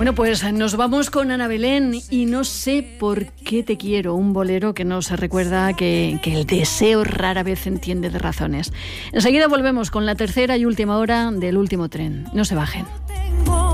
Bueno, pues nos vamos con Ana Belén y No sé por qué te quiero, un bolero que nos recuerda que el deseo rara vez entiende de razones. Enseguida volvemos con la tercera y última hora del último tren. No se bajen.